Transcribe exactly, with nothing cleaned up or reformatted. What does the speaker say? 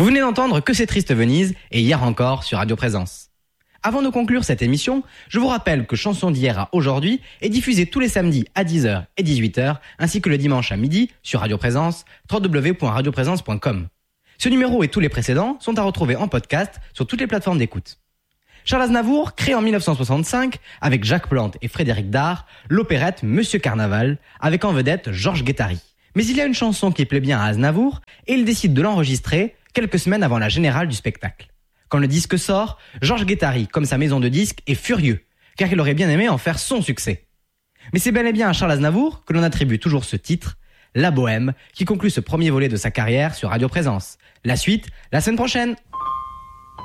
Vous venez d'entendre Que c'est triste Venise et Hier encore sur Radio Présence. Avant de conclure cette émission, je vous rappelle que Chanson d'hier à aujourd'hui est diffusée tous les samedis à dix heures et dix-huit heures, ainsi que le dimanche à midi sur Radio Présence, w w w point radio présence point com. Ce numéro et tous les précédents sont à retrouver en podcast sur toutes les plateformes d'écoute. Charles Aznavour crée en dix-neuf cent soixante-cinq, avec Jacques Plante et Frédéric Dard, l'opérette Monsieur Carnaval, avec en vedette Georges Guettari. Mais il y a une chanson qui plaît bien à Aznavour, et il décide de l'enregistrer quelques semaines avant la générale du spectacle. Quand le disque sort, Georges Guettari, comme sa maison de disques, est furieux, car il aurait bien aimé en faire son succès. Mais c'est bel et bien à Charles Aznavour que l'on attribue toujours ce titre, La Bohème, qui conclut ce premier volet de sa carrière sur Radio Présence. La suite, la semaine prochaine.